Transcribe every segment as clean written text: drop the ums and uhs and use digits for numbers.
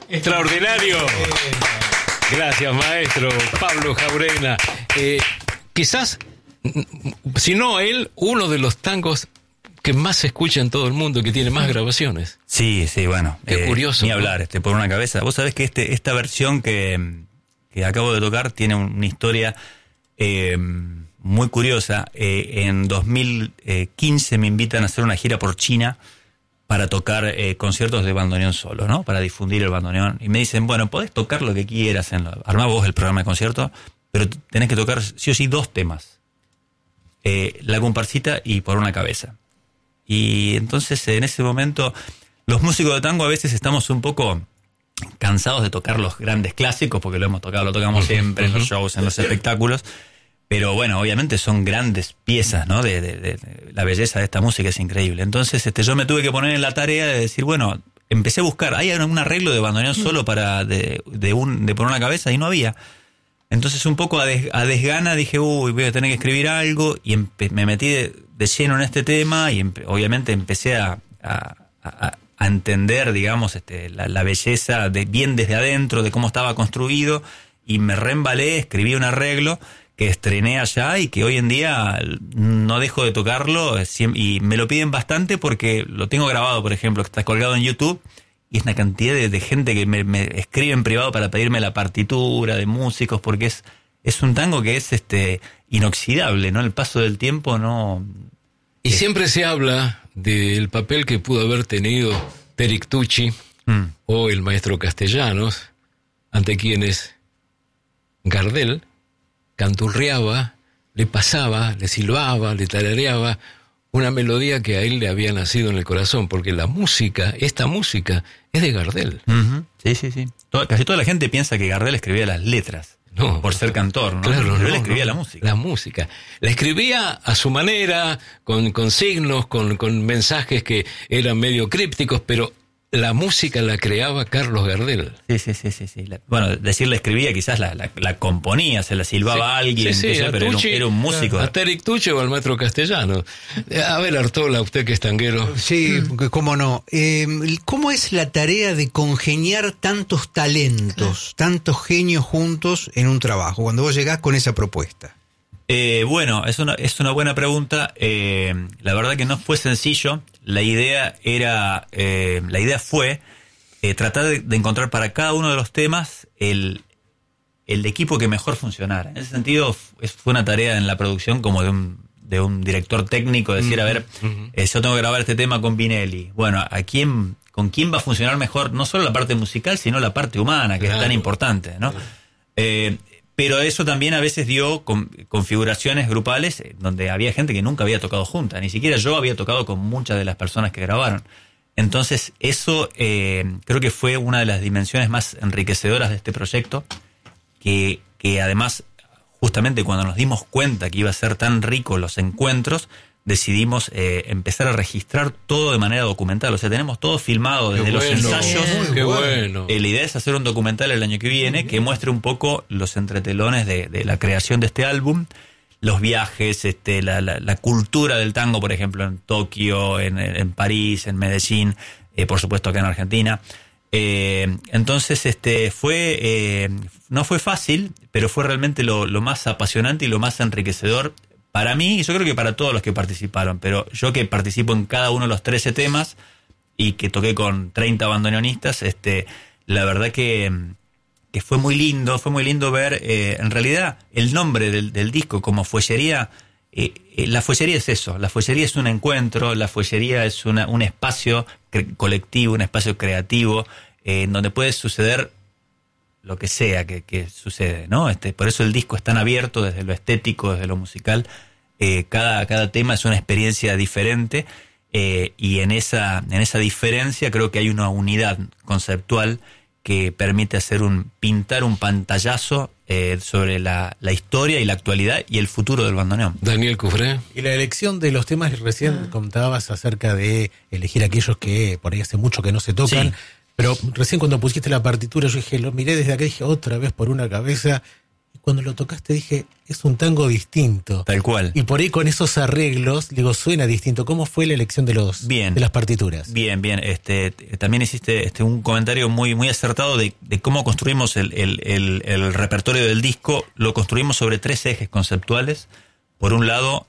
Extraordinario. Gracias, maestro Pablo Jaurena. Quizás, si no él, uno de los tangos que más se escucha en todo el mundo, que tiene más grabaciones. Sí, bueno. Qué curioso. Ni hablar, por una cabeza. Vos sabés que esta versión que acabo de tocar tiene una historia muy curiosa. En 2015 me invitan a hacer una gira por China para tocar conciertos de bandoneón solo, ¿no? Para difundir el bandoneón. Y me dicen, bueno, podés tocar lo que quieras, armá vos el programa de concierto, pero tenés que tocar sí o sí 2 temas. La comparsita y Por una cabeza. Y entonces en ese momento los músicos de tango a veces estamos un poco cansados de tocar los grandes clásicos, porque lo tocamos siempre en los shows, en los espectáculos, pero bueno, obviamente son grandes piezas, ¿no? De la belleza de esta música es increíble. Entonces yo me tuve que poner en la tarea de decir, bueno, empecé a buscar, ¿hay un arreglo de bandoneón solo para de Por una cabeza? Y no había. Entonces un poco a desgana dije, voy a tener que escribir algo, y me metí de lleno en este tema, y obviamente empecé a entender, digamos, la belleza bien desde adentro, de cómo estaba construido, y me reembalé, escribí un arreglo que estrené allá y que hoy en día no dejo de tocarlo, y me lo piden bastante porque lo tengo grabado, por ejemplo, que está colgado en YouTube. Y es una cantidad de gente que me escribe en privado para pedirme la partitura, de músicos, porque es un tango que es inoxidable, ¿no? El paso del tiempo no... Y siempre se habla del papel que pudo haber tenido Eric Tucci o el maestro Castellanos, ante quienes Gardel canturreaba, le pasaba, le silbaba, le tarareaba una melodía que a él le había nacido en el corazón, porque esta música es de Gardel. Uh-huh. Sí. Casi toda la gente piensa que Gardel escribía las letras, por ser cantor, ¿no? Claro, pero él escribía la música. La música. La escribía a su manera, con signos, con mensajes que eran medio crípticos, pero la música la creaba Carlos Gardel. Sí. Bueno, decirle escribía, quizás la componía, se la silbaba a alguien, pero Tucci, era un músico. A Eric Tucci o al maestro Castellano. A ver, Artola, usted que es tanguero. Sí, cómo no. ¿Cómo es la tarea de congeniar tantos talentos, tantos genios juntos en un trabajo, cuando vos llegás con esa propuesta? Bueno, es una buena pregunta. La verdad que no fue sencillo. La idea fue tratar de encontrar para cada uno de los temas el equipo que mejor funcionara. En ese sentido fue una tarea en la producción como de un director técnico, decir, a ver, yo tengo que grabar este tema con Vinelli. Bueno, ¿con quién va a funcionar mejor? No solo la parte musical, sino la parte humana, que es tan importante, ¿no? Pero eso también a veces dio configuraciones grupales donde había gente que nunca había tocado junta. Ni siquiera yo había tocado con muchas de las personas que grabaron. Entonces eso creo que fue una de las dimensiones más enriquecedoras de este proyecto, que además justamente cuando nos dimos cuenta que iba a ser tan rico los encuentros, decidimos empezar a registrar todo de manera documental. O sea, tenemos todo filmado desde los ensayos. Qué bueno. La idea es hacer un documental el año que viene que muestre un poco los entretelones de la creación de este álbum, los viajes, la cultura del tango, por ejemplo, en Tokio, en París, en Medellín, por supuesto acá en Argentina. Entonces no fue fácil, pero fue realmente lo más apasionante y lo más enriquecedor para mí, y yo creo que para todos los que participaron. Pero yo, que participo en cada uno de los 13 temas y que toqué con 30 bandoneonistas, la verdad que fue muy lindo ver, en realidad, el nombre del disco como Fuellería. La fuellería es eso, la fuellería es un encuentro, la fuellería es un espacio colectivo, un espacio creativo, en donde puede suceder lo que sea que sucede, ¿no? Por eso el disco es tan abierto desde lo estético, desde lo musical. Cada tema es una experiencia diferente, y en esa diferencia creo que hay una unidad conceptual que permite pintar un pantallazo sobre la historia y la actualidad y el futuro del bandoneón. Daniel Cufré. Y la elección de los temas, recién contabas acerca de elegir aquellos que por ahí hace mucho que no se tocan. Sí. Pero recién cuando pusiste la partitura, yo dije, lo miré desde acá y dije, otra vez Por una cabeza. Y cuando lo tocaste dije, es un tango distinto. Tal cual. Y por ahí con esos arreglos, digo, suena distinto. ¿Cómo fue la elección de las partituras? Bien. También hiciste un comentario muy, muy acertado de cómo construimos el repertorio del disco. Lo construimos sobre 3 ejes conceptuales. Por un lado,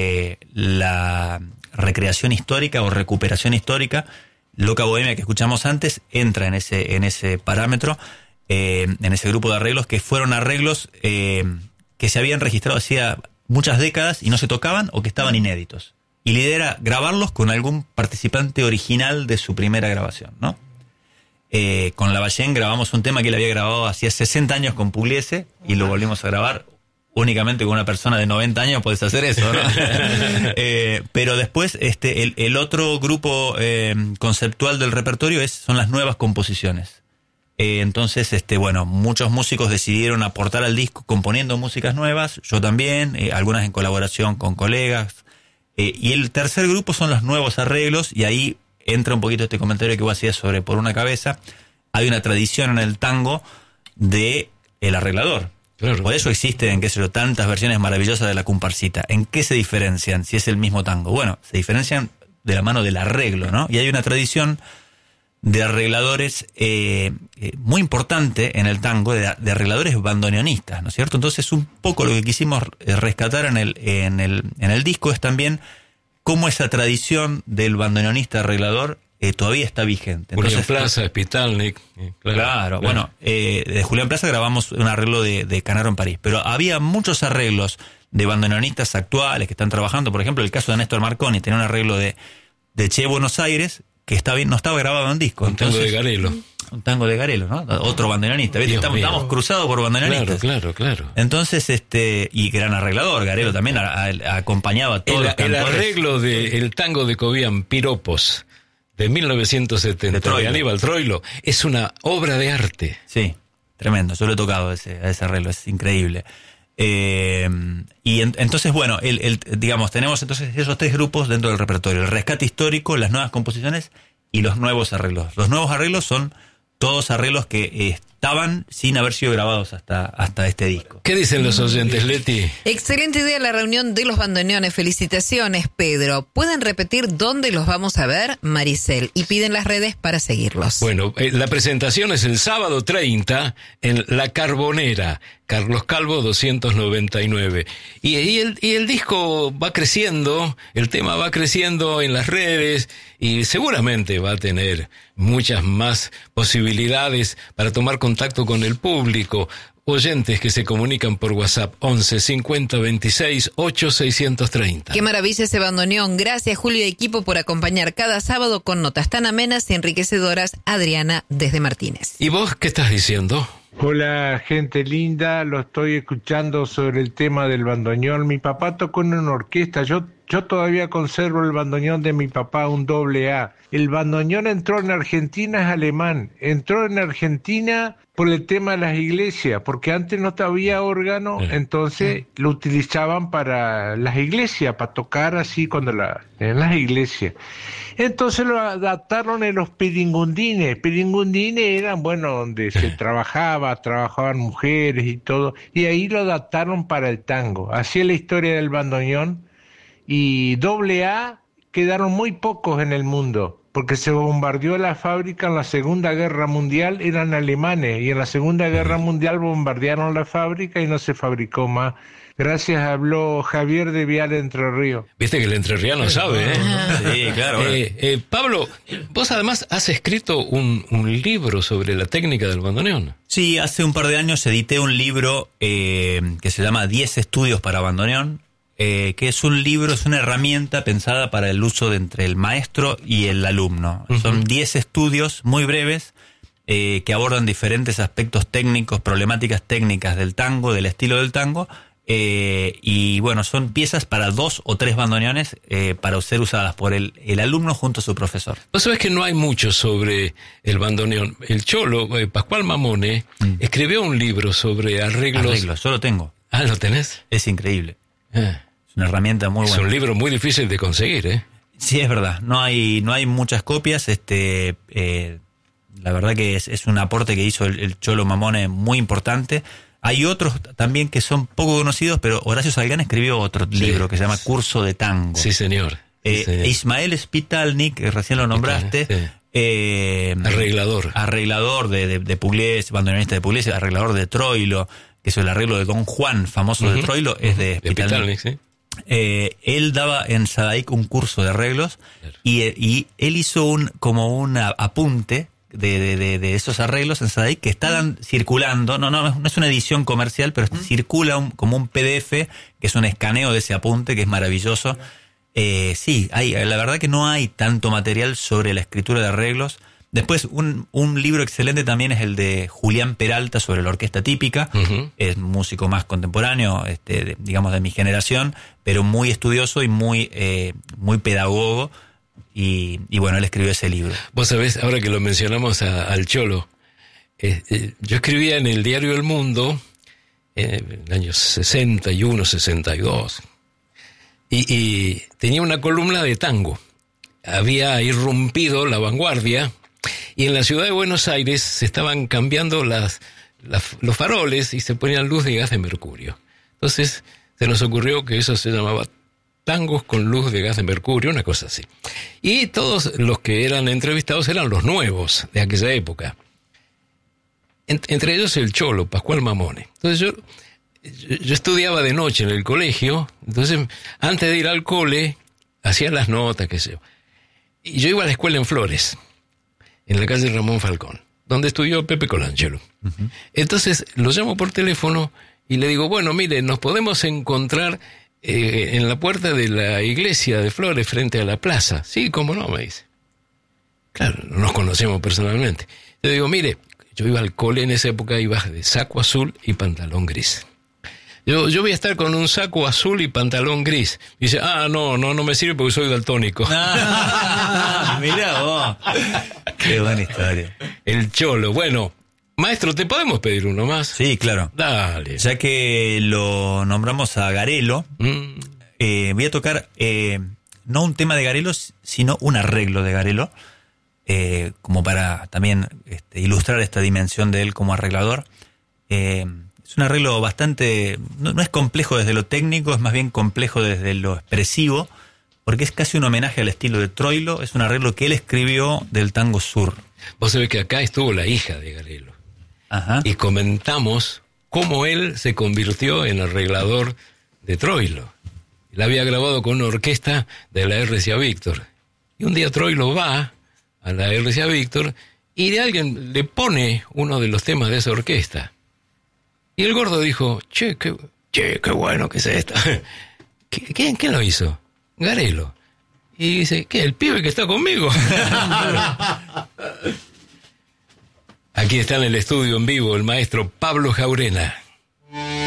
la recreación histórica o recuperación histórica. Loca Bohemia, que escuchamos antes, entra en ese parámetro, en ese grupo de arreglos, que fueron arreglos que se habían registrado hacía muchas décadas y no se tocaban o que estaban inéditos. Y la idea era grabarlos con algún participante original de su primera grabación, ¿no? Con Lavallén grabamos un tema que él había grabado hacía 60 años con Pugliese y lo volvimos a grabar. Únicamente con una persona de 90 años podés hacer eso, ¿no? Pero después el otro grupo conceptual del repertorio son las nuevas composiciones. Entonces, muchos músicos decidieron aportar al disco componiendo músicas nuevas, yo también, algunas en colaboración con colegas. Y el tercer grupo son los nuevos arreglos, y ahí entra un poquito este comentario que vos hacías sobre Por una cabeza. Hay una tradición en el tango de el arreglador. Claro. Por eso existen, tantas versiones maravillosas de la comparsita. ¿En qué se diferencian si es el mismo tango? Bueno, se diferencian de la mano del arreglo, ¿no? Y hay una tradición de arregladores muy importante en el tango, de arregladores bandoneonistas, ¿no es cierto? Entonces, un poco lo que quisimos rescatar en el disco es también cómo esa tradición del bandoneonista arreglador todavía está vigente. Julián Plaza, Spitalnik. Claro. Bueno, de Julián Plaza grabamos un arreglo de Canaro en París, pero había muchos arreglos de bandoneonistas actuales que están trabajando. Por ejemplo, el caso de Néstor Marconi tenía un arreglo de Che Buenos Aires que no estaba grabado en disco. Un tango de Garelo. Un tango de Garelo, ¿no? Otro bandoneonista. Estamos cruzados por bandoneonistas. Claro. Entonces, y gran arreglador, Garelo también acompañaba a todos los cantores. El arreglo del tango de Cobian, Piropos, de 1970, de Aníbal Troilo, es una obra de arte. Sí, tremendo. Yo lo he tocado a ese arreglo, es increíble. Y entonces, bueno, digamos, tenemos entonces esos 3 grupos dentro del repertorio: el rescate histórico, las nuevas composiciones y los nuevos arreglos. Los nuevos arreglos son todos arreglos que estaban sin haber sido grabados hasta este disco. ¿Qué dicen los oyentes, Leti? Excelente idea la reunión de los bandoneones. Felicitaciones, Pedro. ¿Pueden repetir dónde los vamos a ver, Maricel? Y piden las redes para seguirlos. Bueno, la presentación es el sábado 30 en La Carbonera, Carlos Calvo 299. Y el disco va creciendo, el tema va creciendo en las redes y seguramente va a tener muchas más posibilidades para tomar contacto con el público. Oyentes que se comunican por WhatsApp 11 50 26 8 630. Qué maravilla ese bandoneón. Gracias, Julio y equipo, por acompañar cada sábado con notas tan amenas y enriquecedoras. Adriana, desde Martínez. ¿Y vos qué estás diciendo? Hola, gente linda, lo estoy escuchando sobre el tema del bandoneón. Mi papá tocó en una orquesta, yo todavía conservo el bandoneón de mi papá, un AA. El bandoneón entró en Argentina, es alemán, entró en Argentina por el tema de las iglesias, porque antes no había órgano, entonces lo utilizaban para las iglesias, para tocar así en las iglesias. Entonces lo adaptaron en los piringundines. Piringundines eran, donde se trabajaban mujeres y todo, y ahí lo adaptaron para el tango. Así es la historia del bandoneón. Y AA quedaron muy pocos en el mundo, porque se bombardeó la fábrica en la Segunda Guerra Mundial, eran alemanes, y en la Segunda Guerra Mundial bombardearon la fábrica y no se fabricó más. Gracias, habló Javier de Vial Entre Ríos. Viste que el entrerriano sabe, ¿eh? Sí, claro. Pablo, vos además has escrito un libro sobre la técnica del bandoneón. Sí, hace un par de años edité un libro que se llama 10 estudios para bandoneón, que es un libro, es una herramienta pensada para el uso entre el maestro y el alumno. Uh-huh. Son 10 estudios muy breves que abordan diferentes aspectos técnicos, problemáticas técnicas del tango, del estilo del tango, y bueno, son piezas para 2 o 3 bandoneones para ser usadas por el alumno junto a su profesor. Vos sabés que no hay mucho sobre el bandoneón. El cholo, Pascual Mamone, escribió un libro sobre arreglos. Yo lo tengo. Ah, ¿lo tenés? Es increíble. Es una herramienta muy buena. Es un libro muy difícil de conseguir, ¿eh? Sí, es verdad. No hay muchas copias. La verdad que es un aporte que hizo el Cholo Mamone muy importante. Hay otros también que son poco conocidos, pero Horacio Salgán escribió otro libro que se llama Curso de Tango. Sí, señor. Ismael Spitalnik, que recién lo nombraste, arreglador de Pugliese, bandoneonista de Pugliese, arreglador de Troilo, que es el arreglo de Don Juan, famoso de Troilo, es de Spitalnik. Sí. Él daba en Sadaic un curso de arreglos, y él hizo un apunte de esos arreglos en Sadaic que están circulando. No es una edición comercial, pero circula como un PDF, que es un escaneo de ese apunte, que es maravilloso. Sí, la verdad que no hay tanto material sobre la escritura de arreglos. Después, un libro excelente también es el de Julián Peralta sobre la orquesta típica. Es músico más contemporáneo, digamos de mi generación, pero muy estudioso y muy pedagogo. Y bueno, él escribió ese libro. Vos sabés, ahora que lo mencionamos al Cholo, yo escribía en el diario El Mundo en el año 61, 62, y tenía una columna de tango. Había irrumpido la vanguardia, y en la ciudad de Buenos Aires se estaban cambiando los faroles y se ponían luz de gas de mercurio. Entonces se nos ocurrió que eso se llamaba tangos con luz de gas de mercurio, una cosa así. Y todos los que eran entrevistados eran los nuevos de aquella época. Entre ellos el Cholo, Pascual Mamone. Entonces yo estudiaba de noche en el colegio, entonces antes de ir al cole hacía las notas, qué sé yo. Y yo iba a la escuela en Flores, en la calle Ramón Falcón, donde estudió Pepe Colangelo. Entonces lo llamo por teléfono y le digo, bueno, mire, nos podemos encontrar en la puerta de la iglesia de Flores frente a la plaza. Sí, cómo no, me dice. Claro, no nos conocemos personalmente. Le digo, mire, yo iba al cole en esa época, iba de saco azul y pantalón gris. Yo voy a estar con un saco azul y pantalón gris. Y dice, no me sirve porque soy daltónico. Mirá vos. Qué buena historia. El Cholo. Bueno, maestro, ¿te podemos pedir uno más? Sí, claro. Dale. Ya que lo nombramos a Garelo, voy a tocar no un tema de Garelo, sino un arreglo de Garelo, como para también ilustrar esta dimensión de él como arreglador. Es un arreglo bastante... No es complejo desde lo técnico, es más bien complejo desde lo expresivo, porque es casi un homenaje al estilo de Troilo. Es un arreglo que él escribió del tango sur. Vos sabés que acá estuvo la hija de Garelo. Ajá. Y comentamos cómo él se convirtió en arreglador de Troilo. La había grabado con una orquesta de la RCA Víctor. Y un día Troilo va a la RCA Víctor y alguien le pone uno de los temas de esa orquesta. Y el gordo dijo, che, qué bueno que es esta. ¿Quién lo hizo? Garelo. Y dice, ¿qué? ¿El pibe que está conmigo? Aquí está en el estudio en vivo el maestro Pablo Jaurena.